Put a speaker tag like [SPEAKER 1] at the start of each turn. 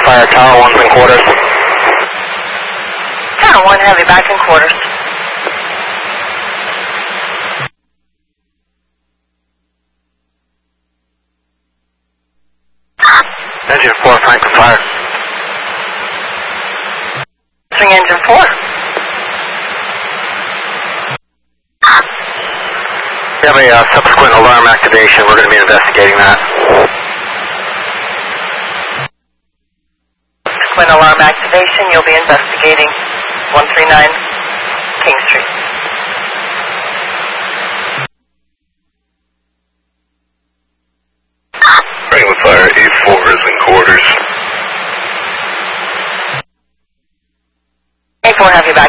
[SPEAKER 1] fire, Tower 1's in quarters.
[SPEAKER 2] Tower 1 Heavy, back in quarters.
[SPEAKER 1] Engine 4, Franklin fire.
[SPEAKER 2] Swing engine 4.
[SPEAKER 1] We have a subsequent alarm activation. We're going to be investigating that.
[SPEAKER 2] Subsequent alarm activation, you'll be investigating 139 King Street.
[SPEAKER 1] Franklin fire, A4 is in quarters.
[SPEAKER 2] A4 Heavy, back